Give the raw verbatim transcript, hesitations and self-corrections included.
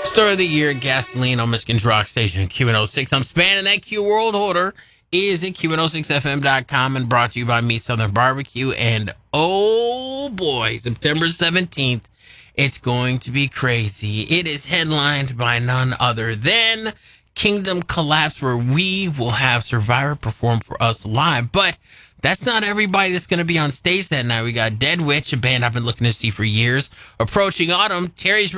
Story of the year, gasoline on Michigan's rock station, Q one oh six. I'm spanning that Q world order. Is at Q one oh six F M dot com and brought to you by Meat Southern Barbecue. And oh boy, September seventeenth, it's going to be crazy. It is headlined by none other than Kingdom Collapse, where we will have Survivor perform for us live. But that's not everybody that's going to be on stage that night. We got Dead Witch, a band I've been looking to see for years. Approaching Autumn, Terry's